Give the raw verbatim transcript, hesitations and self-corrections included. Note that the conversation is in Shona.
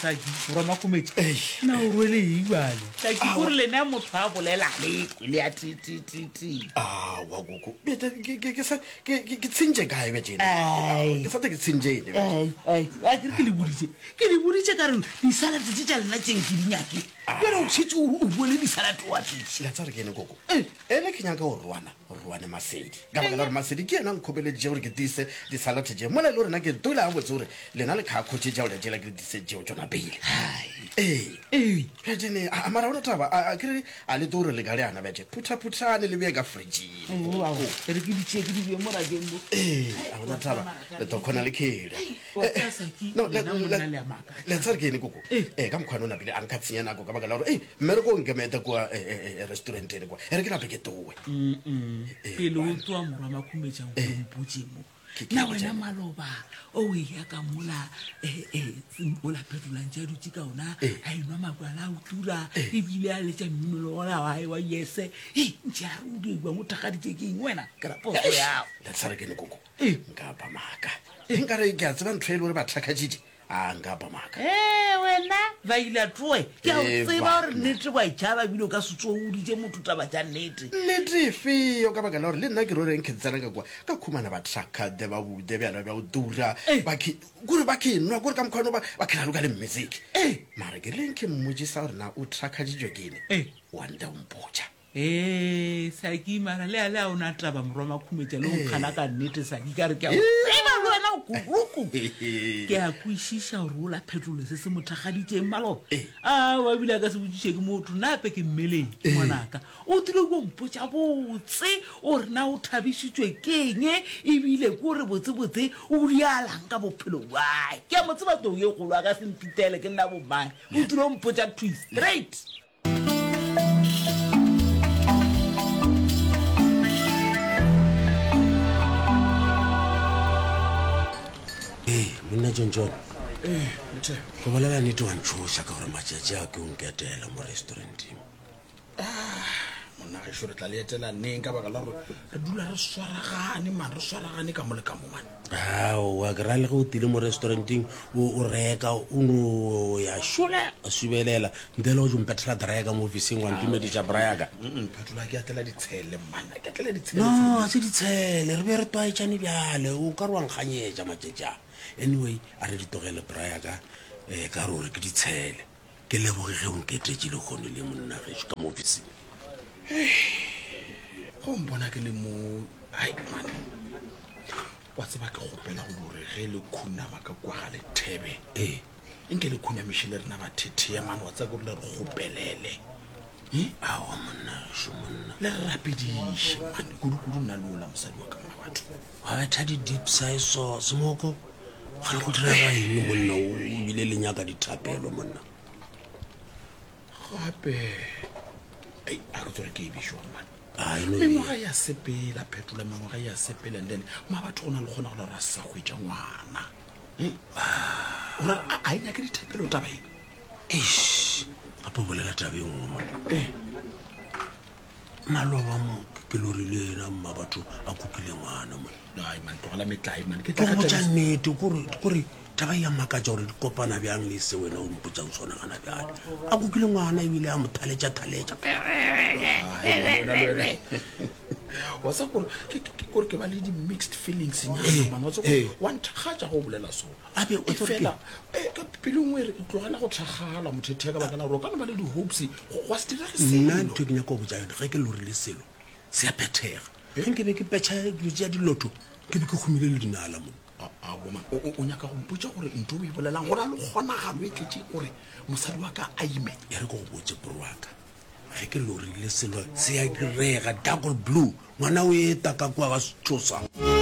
Saki roma kometse na o rwele ibale Saki go re lena motho a bolela le le ya ti ti ti ti ah wa gogo beta ke ke sa ke ke tsinje gae be jena ai ke sa ke tsinje ne ai ai a ke le buditse ke le buditse ka re di salad tse tsa lena tseng ke dinyaki pero o tshitse o bole di salad wa tshitse la tsare ke ne gogo ene ke nyaka o rwana rwana masedi ka ba ka re masedi ke ena nkobele je gore ke dise di salad je mona le rena ke tola a botse gore lena le kha khotse ja o le jela ke dise je o tsona bele eh eh ke jene a mara ona taba a ke a le tore le gale ana betse putha putha le le be ka fridge wow re ke di check di be mora gembo eh a ona taba le to khona le khela no le tsare ke ne gogo eh ka mkhwana ona bile a nka tsinya nako ka ba ka la gore eh mmere go nke meta kwa restaurant le kwa re ke la ke towe mm pele o tswa morwa makumetsa go mpotsimo na wena maloba o ya ka mola eh eh simbola petulang ja dutse ka ona a inwa mabala o tura e bile a letsa mmelo ona wa wa yese eh ntja ru di gwa motagaditse ke wena ka rapo ya la tsare ke ne gogo eh nka ba maka nka re ke a tseba ntwe le gore ba thakajije a nka ba maka eh wena ba ila tloe ke a tseba gore nete wa itshaba bile ka sutso o ditse motho taba tsa nete nete fe o ka ba ka la gore le nna ke roreng ke tsana ka kwa ka khumana ba traka de ba bu de ba ba o dura ba ke gore ba ke nwa gore ka mkhano ba ba ke laluka le music eh mara ke leng ke mmojisa gore na o traka dijwe kene eh wa nda umpocha eh Saki mara le ala ona taba moroma khumetsa le o khana ka nete Saki ka re ke a tseba le wena o kuruku ke a kwishisha gore o la phetolo se se mothagaditse mmalo a wa bila ka se botšise ke motho nape ke mmeleng monaka o tile go mpotsa botse o re na o thabisitswe keng e bile go re botse botse o dialang ka bophelo wa ke a motse ba to ye go lwa ka se mpitele ke nna bo mang o tile go mpotsa twist straight nna John eh mthe go bolela ne to antshosha ka gore matšatši a ke o nketela mo restauranteng ah monna ga shore tla le etela neng ka baka la gore re dula re swaragane man re swaragane ka mo le ka mo man ah wa gra le go tile mo restauranteng o reka o no ya shula a subelela ndelo o mpetla drega mo officing wa ntumedi ja brayaga mm phetula ke atela ditshele man ke atela ditshele no se ditshele re be re twa itšane bjale o ka re wa nkganyeja matšatša anyway a re ditogele brayaga eh ka rore ke ditshele ke leboge ge o nketetše le gone le monna ge ka mo officing go mbona ke le mo ai man wa tseba ke gopela go gore ge le khunama ka kwa ga le thebe eh nke le khunya mishile rena ba thethea man wa tsa go le re gopelele eh awa monna sho monna le rapidishe man go go nna lola mosadi wa ka ma batho wa ba thadi deep size sauce moko ga go dira ba eng monna o bile le nyaka dithapelo monna gape ai a re tsore ke bisho man ai no me ga ya sepela phetola me ga ya sepela and then ma batho ona le gona go ra sa gwetja ngwana eh ora a ina ke dithapelo taba e eish gape bolela tabe ngwe monna eh maloba mo ke lorile na mma batho a kukile ngwana monna ai man togala metlai man ke tla tla go tsa nnete gore gore taba ya maka ja gore di kopana bjang le se wena o mpotsa o sona gana bjale a kukile ngwana e bile a mothaletša thaletša wa sa gore ke gore ke ba le di mixed feelings nya man wa tso wa nthagaja go bolela so a be o fela eh ka pilongwe re tlogela go thagala mothethea ka baka la ro kana ba le di hopes go se dira se nna ntwe ke nyaka go botsa yone ge ke lorile selo se a phethega ge nke be ke petšha dilo di loto ke be ke khumile le dinala mo a boma o nyaka go mpotsa gore ntho o e bolelang gore a le kgonagalo e tletse gore mosadi wa ka a ime ya re go go botse bro wa ka ge ke lorile selo se ya direga double blue ngwana o e taka kwa ga se tshosang